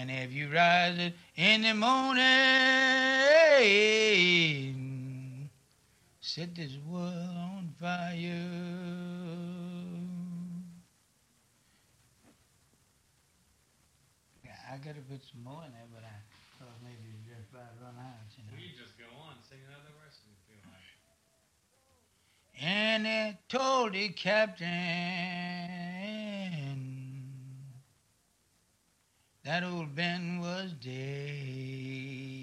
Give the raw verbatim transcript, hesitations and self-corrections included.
And if you rise in the morning, set this world on fire. Yeah, I gotta put some more in there, but I thought maybe you just about run out, you know. Well, you just go on, sing another verse if you feel like. And they told the captain that old Ben was dead.